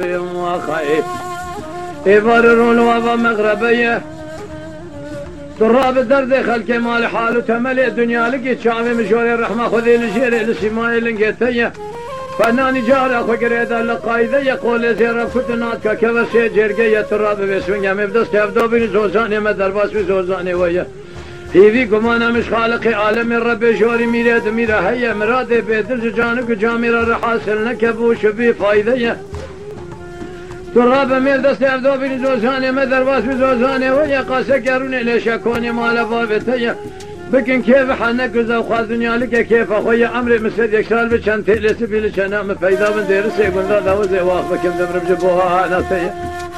وخيف يبررون وابا مغربية تراب الدرد خلق مال حال وتملي الدنيا لقيت شعبي مشوري الرحمة خذي لشيري لسماي لنقيتية فناني جاري اخو قريدا لقايدة يقول زيرا كتناتك كبسي جرقية تراب بسوينيا مبدس كيفدو بني زوزاني مدرباس بزوزاني ويا هيفي قمانا مش خالقي عالم ربي شوري ميراد ميرا هيا مرادي بيدرج جانك جاميرا رحاسل نكبوش بي فايدة تراب ميل دست عبدو بن زوزاني مدر باس بزوزاني ويا قاسا قروني ليش اكوني مال بابتيا بكن كيف حنك زو خاز دنيا لك كيف اخويا امري مسد يكسال بشان تلس بيل شنا مفيدا من دير سيقول ذا وزي واخ بكم دمر بجبوها انا سيا